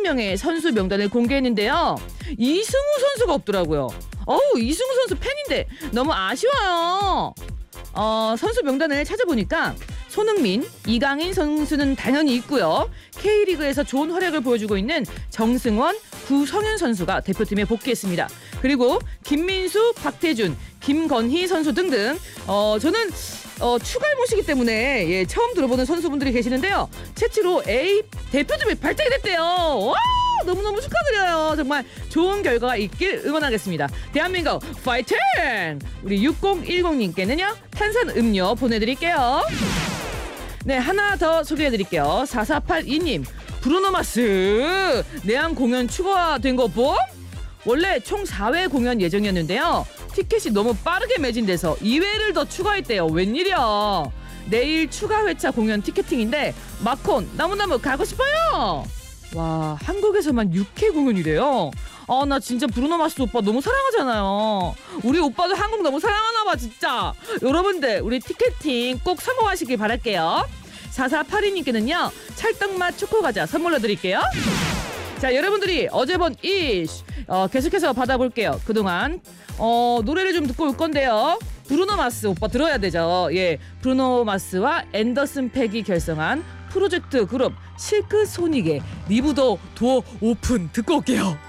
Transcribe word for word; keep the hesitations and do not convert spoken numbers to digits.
명의 선수 명단을 공개했는데요. 이승우 선수가 없더라고요. 어우, 이승우 선수 팬인데 너무 아쉬워요. 어, 선수 명단을 찾아보니까 손흥민, 이강인 선수는 당연히 있고요. K리그에서 좋은 활약을 보여주고 있는 정승원, 구성윤 선수가 대표팀에 복귀했습니다. 그리고 김민수, 박태준, 김건희 선수 등등 어, 저는 어, 추가를 모시기 때문에 예, 처음 들어보는 선수분들이 계시는데요. 최초로 A 대표팀에 발탁이 됐대요. 와! 너무너무 축하드려요. 정말 좋은 결과가 있길 응원하겠습니다. 대한민국 파이팅! 우리 육공일공님께는요 탄산음료 보내드릴게요. 네, 하나 더 소개해드릴게요. 사사팔이님, 브루노마스 내한 공연 추가된 거 뭐? 원래 총 사 회 공연 예정이었는데요. 티켓이 너무 빠르게 매진돼서 이 회를 더 추가했대요. 웬일이야. 내일 추가 회차 공연 티켓팅인데 마콘 나무나무 가고 싶어요. 와, 한국에서만 육 회 공연이래요. 아, 나 진짜 브루노마스 오빠 너무 사랑하잖아요. 우리 오빠도 한국 너무 사랑하나 봐 진짜. 여러분들 우리 티켓팅 꼭 성공하시길 바랄게요. 사사팔이님께는요 찰떡맛 초코과자 선물로 드릴게요. 자, 여러분들이 어제 본 이슈 어, 계속해서 받아볼게요. 그동안 어, 노래를 좀 듣고 올 건데요. 브루노마스 오빠 들어야 되죠. 예, 브루노마스와 앤더슨 팩이 결성한 프로젝트 그룹 실크소닉의 리브 더 도어 오픈 듣고 올게요.